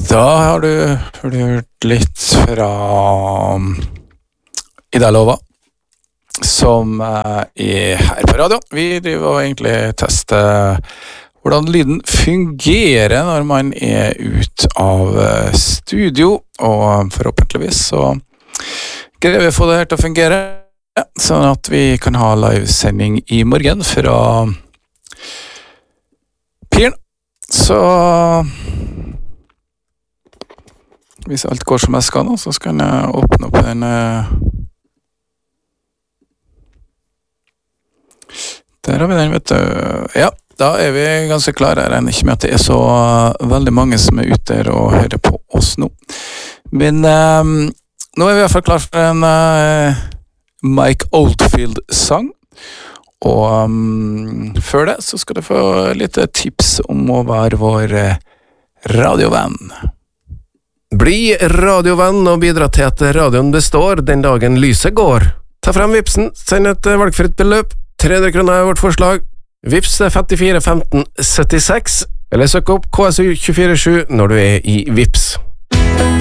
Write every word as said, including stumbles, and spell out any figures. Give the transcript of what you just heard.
Da har du hørt litt fra Ida Lova, som er her på radio. Vi driver og egentlig tester hvordan lyden fungerer når man er ut av studio, og forhåpentligvis så greier vi å få det her til å fungere, sånn at vi kan ha livesending i morgen fra Piren. Så hvis alt går som jeg skal nå, så skal jeg åpne opp den der har vi den, vet du. Ja, da er vi ganske klare. Jeg regner ikke med at det er så veldig mange som er ute der og hører på oss nå. Men um, nå er vi i hvert fall klar for en uh, Mike Oldfield-sang. Og um, før det så skal du få litt tips om å være vår uh, radiovenn. Bli radiovenn og bidra til at radioen består den dagen lyset går. Ta frem Vipsen, send et valgfritt beløp. tre hundre kroner er vårt forslag. Vips femtifire femten syttiseks, eller søk opp K S U to fire sju når du er i Vips.